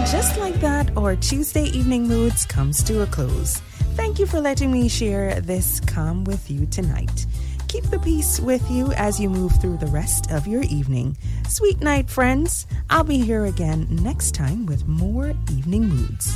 Just like that, our Tuesday Evening Moods comes to a close. Thank you for letting me share this calm with you tonight. Keep the peace with you as you move through the rest of your evening. Sweet night, friends. I'll be here again next time with more Evening Moods.